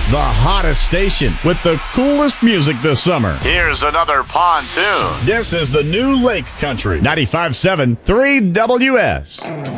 The hottest station with the coolest music this summer. Here's another pontoon. This is the new Lake Country. 95.7 3WS.